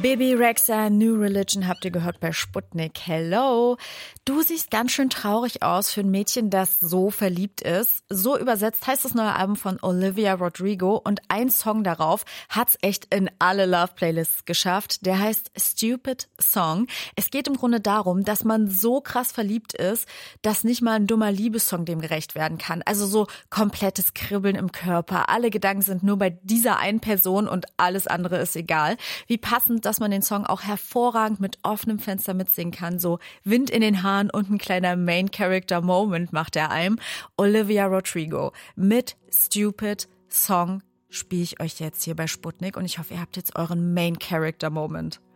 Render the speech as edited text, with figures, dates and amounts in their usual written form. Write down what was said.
Bebe Rexha, New Religion habt ihr gehört bei Sputnik. Hello. Du siehst ganz schön traurig aus für ein Mädchen, das so verliebt ist. So übersetzt heißt das neue Album von Olivia Rodrigo und ein Song darauf hat's echt in alle Love-Playlists geschafft. Der heißt Stupid Song. Es geht im Grunde darum, dass man so krass verliebt ist, dass nicht mal ein dummer Liebessong dem gerecht werden kann. Also so komplettes Kribbeln im Körper. Alle Gedanken sind nur bei dieser einen Person und alles andere ist egal. Wie passend, dass man den Song auch hervorragend mit offenem Fenster mitsingen kann. So Wind in den Haaren und ein kleiner Main-Character-Moment macht er einem. Olivia Rodrigo mit Stupid Song spiele ich euch jetzt hier bei Sputnik und ich hoffe, ihr habt jetzt euren Main-Character-Moment.